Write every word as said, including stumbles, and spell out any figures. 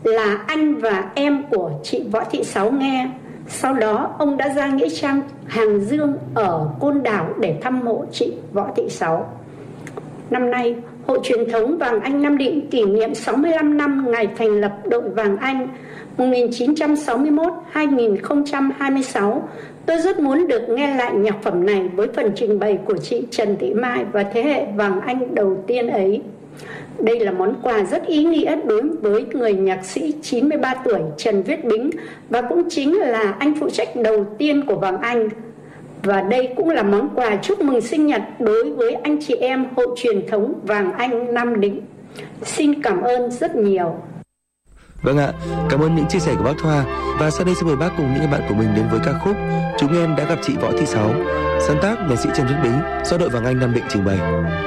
là anh và em của chị Võ Thị Sáu nghe. Sau đó ông đã ra nghĩa trang Hàng Dương ở Côn Đảo để thăm mộ chị Võ Thị Sáu. Năm nay, Hội truyền thống Vàng Anh Nam Định kỷ niệm sáu mươi lăm năm ngày thành lập đội Vàng Anh một nghìn chín trăm sáu mươi mốt đến hai nghìn không trăm hai mươi sáu. Tôi rất muốn được nghe lại nhạc phẩm này với phần trình bày của chị Trần Thị Mai và thế hệ Vàng Anh đầu tiên ấy. Đây là món quà rất ý nghĩa đối với người nhạc sĩ chín mươi ba tuổi Trần Viết Bính và cũng chính là anh phụ trách đầu tiên của Vàng Anh. Và đây cũng là món quà chúc mừng sinh nhật đối với anh chị em Hội truyền thống Vàng Anh Nam Định. Xin cảm ơn rất nhiều. Vâng ạ, cảm ơn những chia sẻ của bác Thoa. Và sau đây xin mời bác cùng những bạn của mình đến với ca khúc Chúng Em Đã Gặp Chị Võ Thị Sáu, sáng tác nhạc sĩ Trần Viết Bính, do đội Vàng Anh Nam Định trình bày.